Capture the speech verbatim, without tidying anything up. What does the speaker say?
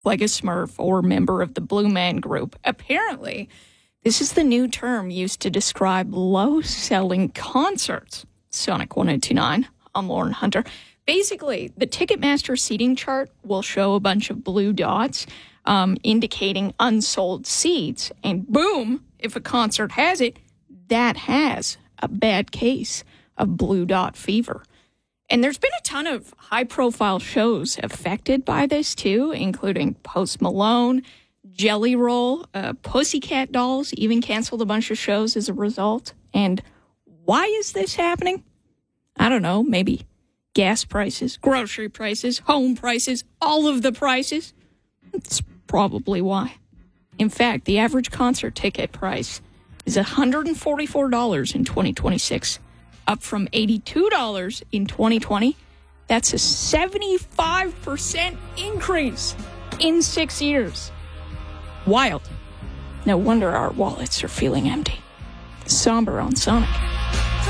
like a Smurf or member of the Blue Man Group. Apparently, this is the new term used to describe low-selling concerts. Sonic one oh two nine, I'm Lauren Hunter. Basically, the Ticketmaster seating chart will show a bunch of blue dots um, indicating unsold seats. And boom, if a concert has it, that has a bad case of blue dot fever. And there's been a ton of high-profile shows affected by this, too, including Post Malone, Jelly Roll, uh, Pussycat Dolls even canceled a bunch of shows as a result. And why is this happening? I don't know, maybe gas prices, grocery prices, home prices, all of the prices. That's probably why. In fact, the average concert ticket price is one hundred forty-four dollars in twenty twenty-six, up from eighty-two dollars in twenty twenty. That's a seventy-five percent increase in six years. Wild. No wonder our wallets are feeling empty. Somber on Sonic.